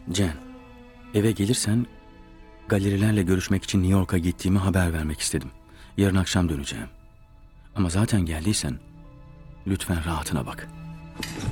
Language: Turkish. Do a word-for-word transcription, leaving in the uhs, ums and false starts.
Cen, eve gelirsen galerilerle görüşmek için New York'a gittiğimi haber vermek istedim. Yarın akşam döneceğim. Ama zaten geldiysen lütfen rahatına bak.